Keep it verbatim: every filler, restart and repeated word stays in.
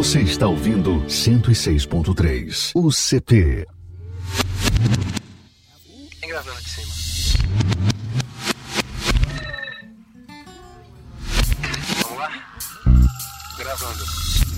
Você está ouvindo cento e seis ponto três, o C T. Vem gravando de cima. Vamos lá? Gravando.